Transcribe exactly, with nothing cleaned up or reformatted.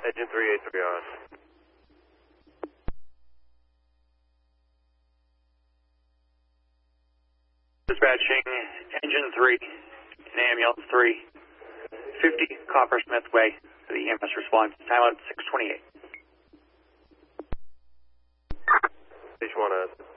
Engine three eighty-three on. Dispatching engine three, ambulance three, fifty Coppersmith Way for the E M S response. Time out six twenty-eight. Station one, uh,